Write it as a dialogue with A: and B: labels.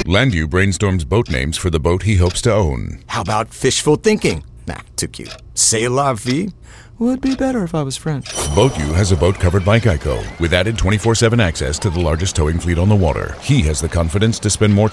A: Landu brainstorms boat names for the boat he hopes to own.
B: How about fishful thinking? Nah, too cute. C'est la vie? Would be better if I was French.
A: BoatU has a boat covered by Geico with added 24/7 access to the largest towing fleet on the water. He has the confidence to spend more